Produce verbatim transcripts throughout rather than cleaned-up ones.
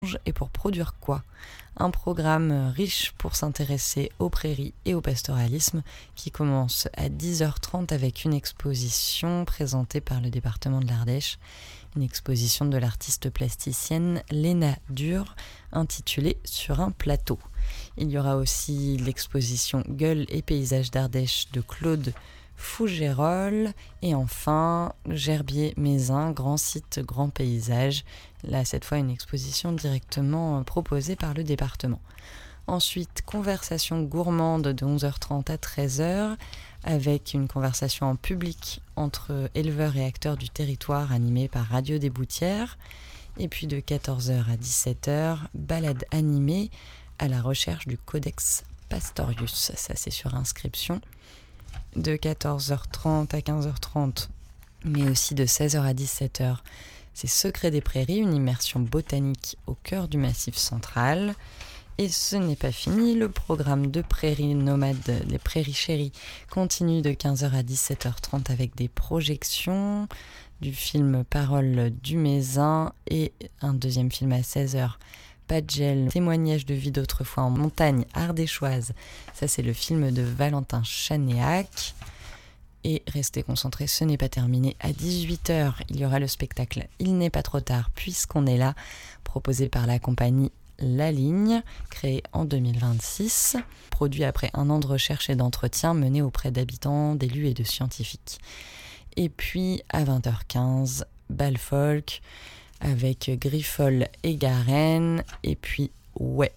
Et pour produire quoi ? Un programme riche pour s'intéresser aux prairies et au pastoralisme qui commence à dix heures trente avec une exposition présentée par le département de l'Ardèche, une exposition de l'artiste plasticienne Léna Dur intitulée « Sur un plateau ». Il y aura aussi l'exposition Gueule et paysages d'Ardèche de Claude Fougerolles et enfin Gerbier-Mézin, grand site, grand paysage. Là, cette fois, une exposition directement proposée par le département. Ensuite, conversation gourmande de onze heures trente à treize heures avec une conversation en public entre éleveurs et acteurs du territoire animée par Radio des Boutières. Et puis de quatorze heures à dix-sept heures, balade animée à la recherche du Codex Pastorius. Ça, c'est sur inscription. De quatorze heures trente à quinze heures trente, mais aussi de seize heures à dix-sept heures, c'est Secret des Prairies, une immersion botanique au cœur du Massif central. Et ce n'est pas fini, le programme de Prairies nomades, les Prairies chéries, continue de quinze heures à dix-sept heures trente avec des projections du film Parole du Mézin et un deuxième film à seize heures. Pas de gel, témoignage de vie d'autrefois en montagne ardéchoise. Ça, c'est le film de Valentin Chanéac. Et restez concentrés, ce n'est pas terminé. À dix-huit heures, il y aura le spectacle Il n'est pas trop tard puisqu'on est là, proposé par la compagnie La Ligne, créée en deux mille vingt-six, produit après un an de recherche et d'entretien mené auprès d'habitants, d'élus et de scientifiques. Et puis, à vingt heures quinze, bal folk, avec Griffol et Garenne, et puis ouais.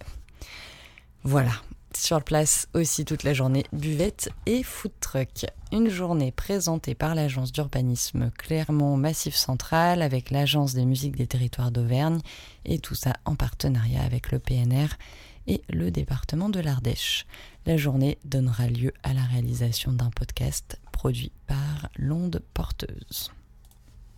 Voilà, sur place aussi toute la journée, buvette et food truck. Une journée présentée par l'agence d'urbanisme Clermont Massif Central avec l'agence des musiques des territoires d'Auvergne, et tout ça en partenariat avec le P N R et le département de l'Ardèche. La journée donnera lieu à la réalisation d'un podcast produit par l'Onde Porteuse.